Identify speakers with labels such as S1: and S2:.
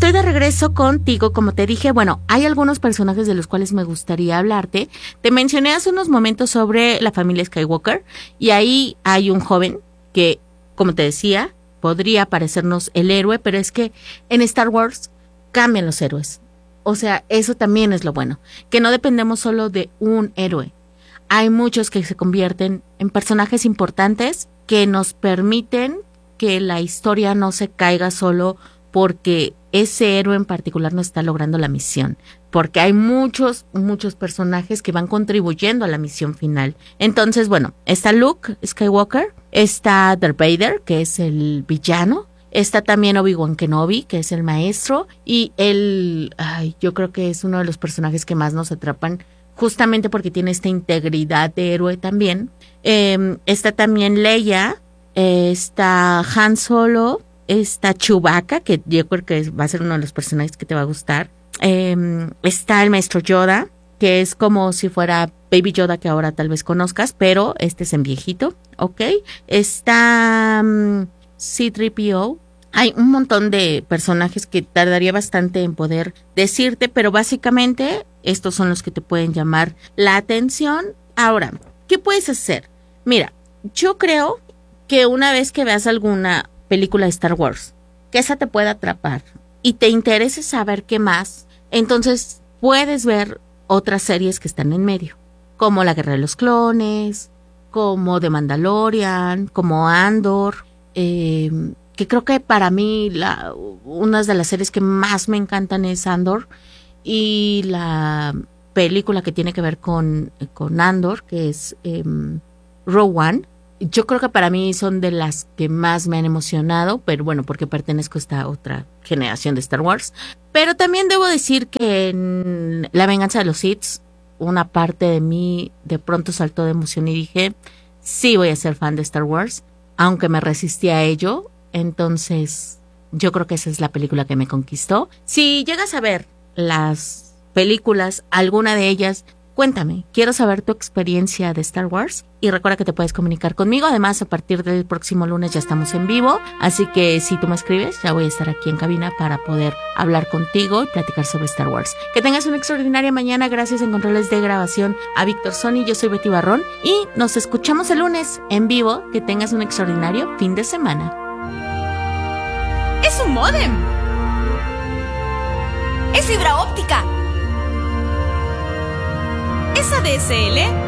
S1: estoy de regreso contigo. Como te dije, bueno, hay algunos personajes de los cuales me gustaría hablarte. Te mencioné hace unos momentos sobre la familia Skywalker y ahí hay un joven que, como te decía, podría parecernos el héroe, pero es que en Star Wars cambian los héroes. O sea, eso también es lo bueno, que no dependemos solo de un héroe. Hay muchos que se convierten en personajes importantes que nos permiten que la historia no se caiga solo porque ese héroe en particular no está logrando la misión, porque hay muchos personajes que van contribuyendo a la misión final. Entonces, bueno, está Luke Skywalker, está Darth Vader, que es el villano, está también Obi-Wan Kenobi, que es el maestro, y yo creo que es uno de los personajes que más nos atrapan, justamente porque tiene esta integridad de héroe también. Está también Leia, está Han Solo, está Chewbacca, que yo creo que va a ser uno de los personajes que te va a gustar. Está el maestro Yoda, que es como si fuera Baby Yoda, que ahora tal vez conozcas, pero este es en viejito, ¿ok? Está C-3PO. Hay un montón de personajes que tardaría bastante en poder decirte, pero básicamente estos son los que te pueden llamar la atención. Ahora, ¿qué puedes hacer? Mira, yo creo que una vez que veas alguna película de Star Wars, que esa te pueda atrapar y te interese saber qué más, entonces puedes ver otras series que están en medio, como La Guerra de los Clones, como The Mandalorian, como Andor, que creo que para mí una de las series que más me encantan es Andor, y la película que tiene que ver con Andor, que es Rogue One. Yo creo que para mí son de las que más me han emocionado, pero bueno, porque pertenezco a esta otra generación de Star Wars. Pero también debo decir que en La Venganza de los Sith, una parte de mí de pronto saltó de emoción y dije, sí voy a ser fan de Star Wars, aunque me resistí a ello. Entonces, yo creo que esa es la película que me conquistó. Si llegas a ver las películas, alguna de ellas, cuéntame, quiero saber tu experiencia de Star Wars y recuerda que te puedes comunicar conmigo. Además, a partir del próximo lunes ya estamos en vivo, así que si tú me escribes, ya voy a estar aquí en cabina para poder hablar contigo y platicar sobre Star Wars. Que tengas una extraordinaria mañana. Gracias en controles de grabación a Víctor Sony. Yo soy Betty Barrón y nos escuchamos el lunes en vivo. Que tengas un extraordinario fin de semana.
S2: ¡Es un módem! ¡Es fibra óptica! ¿Es ADSL?